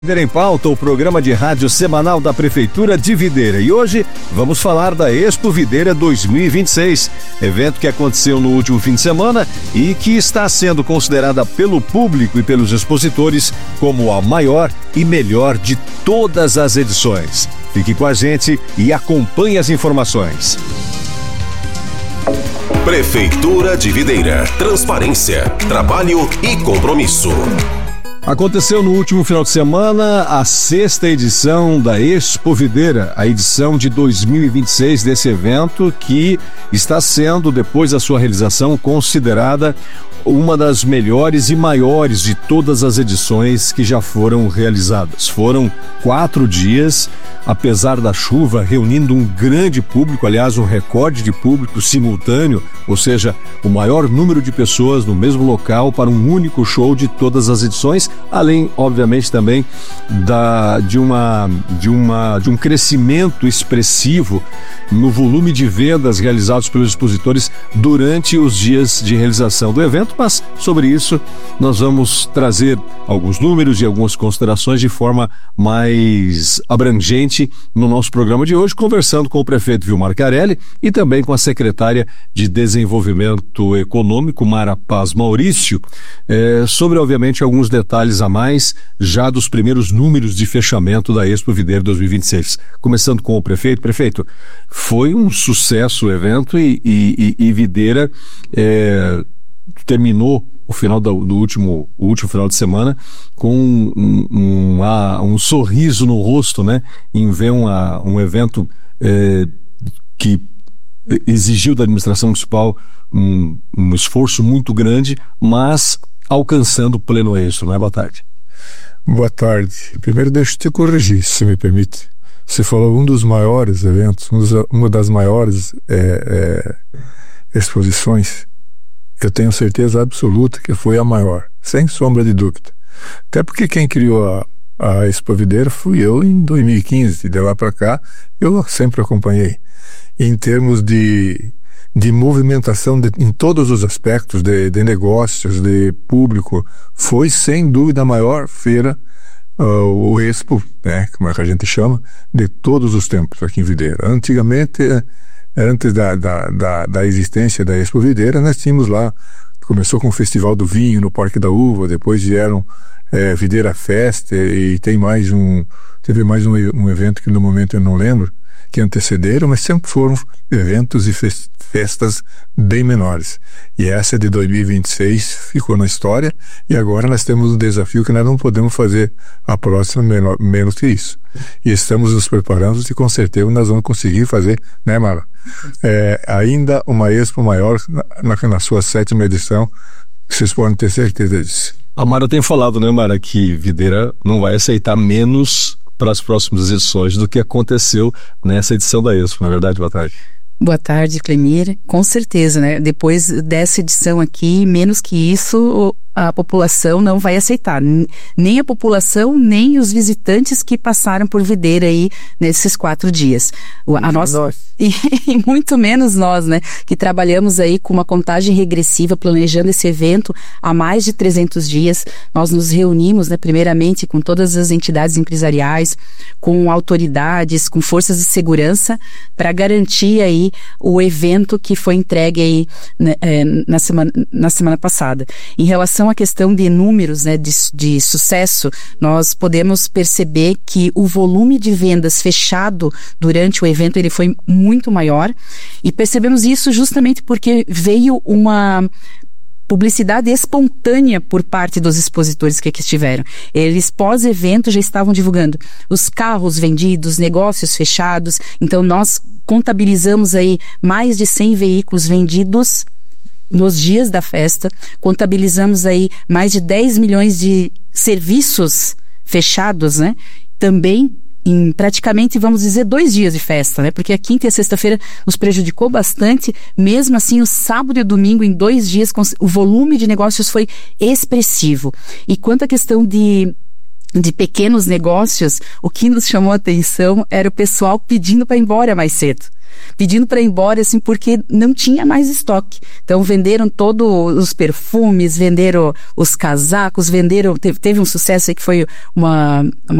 Videira em Pauta, o programa de rádio semanal da Prefeitura de Videira. E hoje vamos falar da Expo Videira 2026, evento que aconteceu no último fim de semana e que está sendo considerada pelo público e pelos expositores como a maior e melhor de todas as edições. Fique com a gente e acompanhe as informações. Prefeitura de Videira. Transparência, trabalho e compromisso. Aconteceu no último final de semana a 6ª edição da Expo Videira, a edição de 2026 desse evento que está sendo, depois da sua realização, considerada uma das melhores e maiores de todas as edições que já foram realizadas. Foram 4 dias, apesar da chuva, reunindo um grande público, aliás, um recorde de público simultâneo, ou seja, o maior número de pessoas no mesmo local para um único show de todas as edições, além, obviamente, também de um crescimento expressivo no volume de vendas realizados pelos expositores durante os dias de realização do evento, mas sobre isso nós vamos trazer alguns números e algumas considerações de forma mais abrangente no nosso programa de hoje, conversando com o prefeito Vilmar Carelli e também com a secretária de Desenvolvimento Econômico, Mara Paz Maurício, sobre, obviamente, alguns detalhes a mais já dos primeiros números de fechamento da Expo Videira 2026. Começando com o prefeito. Prefeito, foi um sucesso o evento e Videira terminou o final do último final de semana com um sorriso no rosto, né, em ver um evento que exigiu da administração municipal um esforço muito grande, mas alcançando pleno êxito, não é? Boa tarde. Boa tarde. Primeiro deixa eu te corrigir, se me permite. Você falou um dos maiores eventos, uma das maiores exposições. Eu tenho certeza absoluta que foi a maior, sem sombra de dúvida. Até porque quem criou a Expo Videira fui eu em 2015, e de lá para cá eu sempre acompanhei. Em termos de movimentação em todos os aspectos, de negócios, de público, foi sem dúvida a maior feira, o Expo, né, como é que a gente chama, de todos os tempos aqui em Videira. Antigamente, antes da existência da Expo Videira, nós tínhamos lá, começou com o Festival do Vinho no Parque da Uva, depois vieram Videira Festa e teve mais um evento que no momento eu não lembro, que antecederam, mas sempre foram eventos e festas bem menores. E essa de 2026 ficou na história, e agora nós temos um desafio que nós não podemos fazer a próxima menos que isso. E estamos nos preparando e com certeza nós vamos conseguir fazer, né, Mara? Ainda uma Expo maior na sua 7ª edição, vocês podem ter certeza disso. A Mara tem falado, né, Mara, que Videira não vai aceitar menos para as próximas edições do que aconteceu nessa edição da Expo, não é verdade? Boa tarde. Boa tarde, Clemir. Com certeza, né? Depois dessa edição aqui, menos que isso, a população não vai aceitar. Nem a população, nem os visitantes que passaram por Videira aí nesses 4 dias. Nós. E muito menos nós, né? Que trabalhamos aí com uma contagem regressiva, planejando esse evento há mais de 300 dias. Nós nos reunimos, né? Primeiramente com todas as entidades empresariais, com autoridades, com forças de segurança, para garantir aí o evento que foi entregue aí, né, na semana passada. Em relação à questão de números, né, de sucesso, nós podemos perceber que o volume de vendas fechado durante o evento ele foi muito maior, e percebemos isso justamente porque veio uma publicidade espontânea por parte dos expositores que aqui estiveram. Eles, pós-evento, já estavam divulgando os carros vendidos, negócios fechados. Então, nós contabilizamos aí mais de 100 veículos vendidos nos dias da festa. Contabilizamos aí mais de 10 milhões de serviços fechados, né? Também em praticamente, vamos dizer, 2 dias de festa, né? Porque a quinta e a sexta-feira nos prejudicou bastante. Mesmo assim, o sábado e o domingo, em 2 dias, o volume de negócios foi expressivo. E quanto à questão de pequenos negócios, o que nos chamou a atenção era o pessoal pedindo para ir embora mais cedo. pedindo para ir embora, assim, porque não tinha mais estoque. Então venderam todos os perfumes, venderam os casacos, teve um sucesso aí que foi uma